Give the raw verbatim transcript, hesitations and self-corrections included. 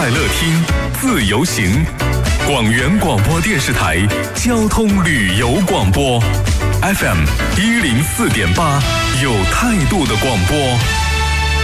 快乐听，自由行。广元广播电视台交通旅游广播 F M 一零四点八，有态度的广播。